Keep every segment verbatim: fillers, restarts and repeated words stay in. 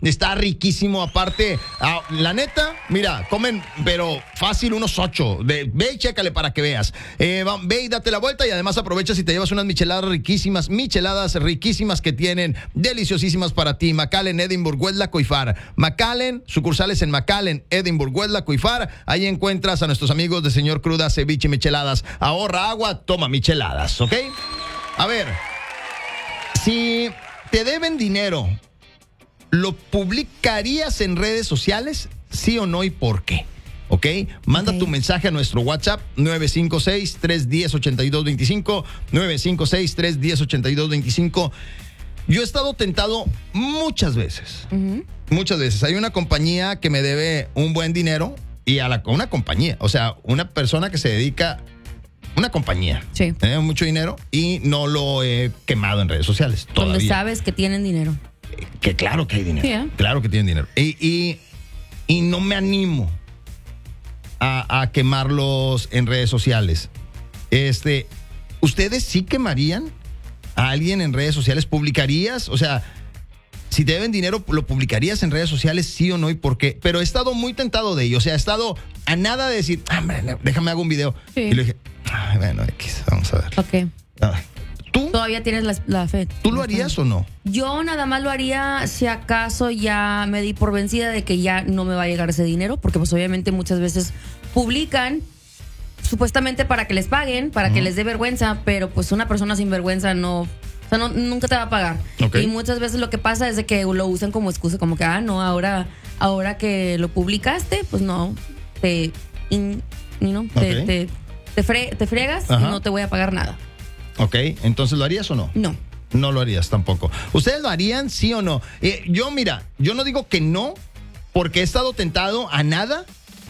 Está riquísimo, aparte, ah, la neta, mira, comen, pero fácil unos ocho. De, ve y chécale para que veas. Eh, va, ve y date la vuelta y además aprovechas y te llevas unas micheladas riquísimas, micheladas riquísimas que tienen, deliciosísimas para ti. McAllen, Edinburgh, Huetla, Coifar. McAllen, sucursales en McAllen, Edinburgh, Huetla, Coifar. Ahí encuentras a nuestros amigos de Señor Cruda, Ceviche y Micheladas. Ahorra agua, toma micheladas, ¿ok? A ver, si te deben dinero, ¿lo publicarías en redes sociales? ¿Sí o no y por qué? ¿Ok? Manda okay. tu mensaje a nuestro WhatsApp nueve cinco seis, tres uno cero, ocho dos dos cinco, nueve cinco seis, tres uno cero, ocho dos dos cinco. Yo he estado tentado muchas veces, uh-huh. muchas veces. Hay una compañía que me debe un buen dinero y a la, una compañía, o sea, una persona que se dedica, una compañía, sí. tiene mucho dinero y no lo he quemado en redes sociales todavía. Donde sabes que tienen dinero. Que claro que hay dinero, yeah. claro que tienen dinero. Y, y, y no me animo a, a quemarlos en redes sociales. Este, ¿ustedes sí quemarían a alguien en redes sociales? ¿Publicarías? O sea, si te deben dinero, ¿lo publicarías en redes sociales, sí o no y por qué? Pero he estado muy tentado de ello. O sea, he estado a nada de decir, ah, hombre, déjame hago un video. Sí. Y le dije, ay, bueno, X, vamos a ver. Ok. Ah, ¿Tú? Todavía tienes la, la fe. ¿Tú lo harías o no? Yo nada más lo haría si acaso ya me di por vencida de que ya no me va a llegar ese dinero, porque pues obviamente muchas veces publican supuestamente para que les paguen, para uh-huh. que les dé vergüenza, pero pues una persona sin vergüenza no, o sea, no, nunca te va a pagar. Okay. Y muchas veces lo que pasa es de que lo usan como excusa, como que, ah, no, ahora, ahora que lo publicaste, pues no, te, in, you know, te, okay. te, te, fre, te fregas uh-huh. y no te voy a pagar nada. Ok, entonces ¿lo harías o no? No. No lo harías tampoco. ¿Ustedes lo harían, sí o no? Eh, yo, mira, yo no digo que no, porque he estado tentado a nada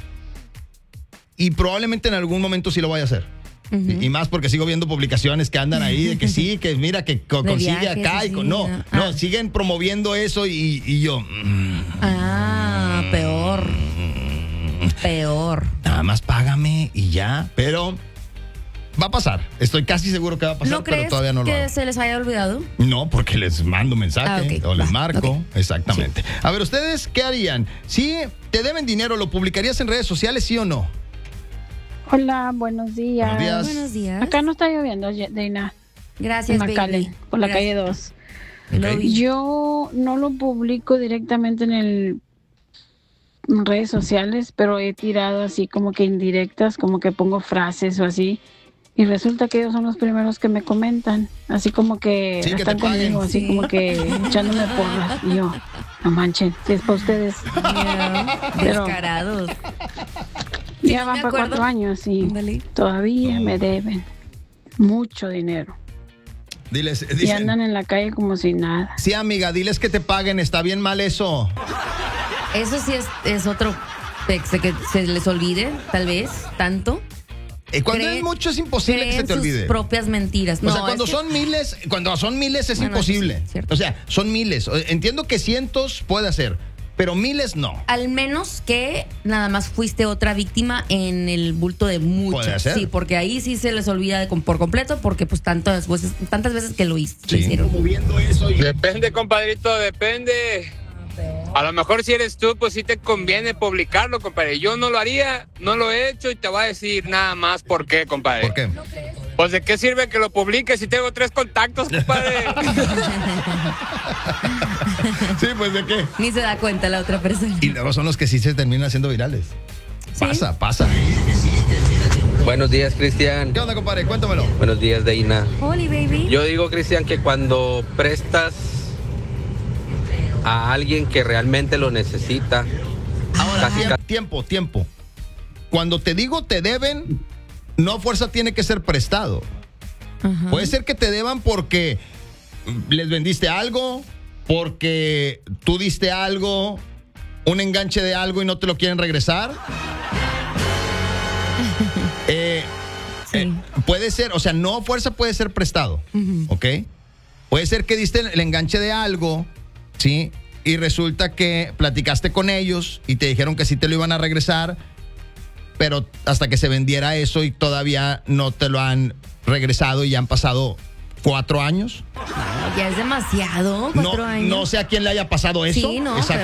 y probablemente en algún momento sí lo vaya a hacer. Uh-huh. Y, y más porque sigo viendo publicaciones que andan ahí de que sí, que mira, que co- consigue viajes, acá. Y con, no, ah. no, siguen promoviendo eso y, y yo... Mm, ah, mm, peor. Mm, peor. Nada más págame y ya, pero... Va a pasar, estoy casi seguro que va a pasar, ¿No pero todavía no lo que hago. se les haya olvidado? No, porque les mando mensaje ah, okay. o les Va, marco, okay. exactamente. Sí. A ver, ¿ustedes qué harían? Si te deben dinero, ¿lo publicarías en redes sociales, sí o no? Hola, buenos días. Buenos días. Buenos días. Acá no está lloviendo, Deina. Gracias, en McAllen, baby. por la Gracias. calle dos. Okay. Yo no lo publico directamente en el en redes sociales, pero he tirado así como que indirectas, como que pongo frases o así. Y resulta que ellos son los primeros que me comentan, así como que sí, están que conmigo, así sí. como que echándome porras. Y yo, no manchen, si es para ustedes. Yeah. Pero descarados. Ya no van para acuerdo. cuatro años y Dale. todavía me deben mucho dinero. Diles, Y dicen, andan en la calle como si nada. sí, amiga, diles que te paguen, está bien mal eso. Eso sí es, es otro texto que se les olvide, tal vez, tanto. Eh, cuando Creen- es mucho es imposible que se te sus olvide. propias mentiras. O No, sea, cuando es que- son miles, cuando son miles es Bueno, imposible. eso sí, cierto. O sea, son miles. Entiendo que cientos puede hacer, pero miles no. Al menos que nada más fuiste otra víctima en el bulto de muchos. Puede ser. Sí, porque ahí sí se les olvida de, por completo, porque pues tantas veces, tantas veces que lo hice. Sí. hicieron. Depende, compadrito, depende. A lo mejor si eres tú, pues sí te conviene publicarlo, compadre. Yo no lo haría, no lo he hecho y te voy a decir nada más por qué, compadre. ¿Por qué? Pues de qué sirve que lo publiques si tengo tres contactos, compadre. Sí, pues de qué. Ni se da cuenta la otra persona. Y luego son los que sí se terminan haciendo virales. Sí. Pasa, pasa. Buenos días, Cristian. ¿Qué onda, compadre? Cuéntamelo. Buenos días, Deina. Holy baby. Yo digo, Cristian, que cuando prestas a alguien que realmente lo necesita, Ahora, casi tiempo, tiempo, tiempo. Cuando te digo te deben, no a fuerza tiene que ser prestado. Ajá. Puede ser que te deban porque les vendiste algo, porque tú diste algo, un enganche de algo y no te lo quieren regresar. eh, Sí. eh, puede ser, o sea, no a fuerza puede ser prestado, Ujú. ¿ok? Puede ser que diste el enganche de algo, ¿sí? Y resulta que platicaste con ellos y te dijeron que sí te lo iban a regresar, pero hasta que se vendiera eso y todavía no te lo han regresado y ya han pasado cuatro años. Ya es demasiado, cuatro No, años. no sé a quién le haya pasado eso. Sí, no, Exacto.